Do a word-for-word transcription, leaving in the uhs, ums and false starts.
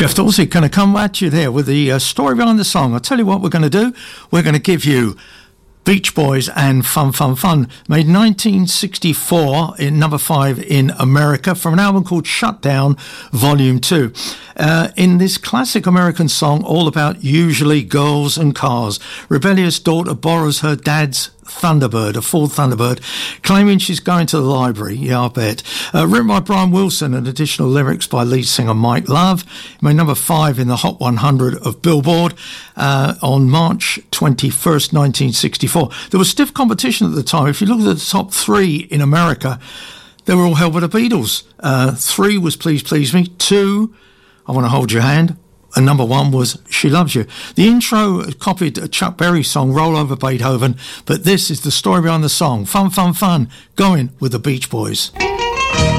Jeff Dorsey going to come at you there with the uh, story behind the song. I'll tell you what we're going to do. We're going to give you Beach Boys and Fun Fun Fun, made nineteen sixty-four, in number five in America, from an album called Shutdown Volume two. Uh, in this classic American song, all about usually girls and cars, rebellious daughter borrows her dad's Thunderbird, a Ford Thunderbird, claiming she's going to the library. Yeah, I bet. Uh, written by Brian Wilson and additional lyrics by lead singer Mike Love. Made number five in the Hot one hundred of Billboard uh, on March twenty-first, nineteen sixty-four. There was stiff competition at the time. If you look at the top three in America, they were all held by the Beatles. Uh, three was Please Please Me. Two, I Want to Hold Your Hand. And number one was She Loves You. The intro copied a Chuck Berry song, Roll Over Beethoven, but this is the story behind the song. Fun, fun, fun, going with the Beach Boys.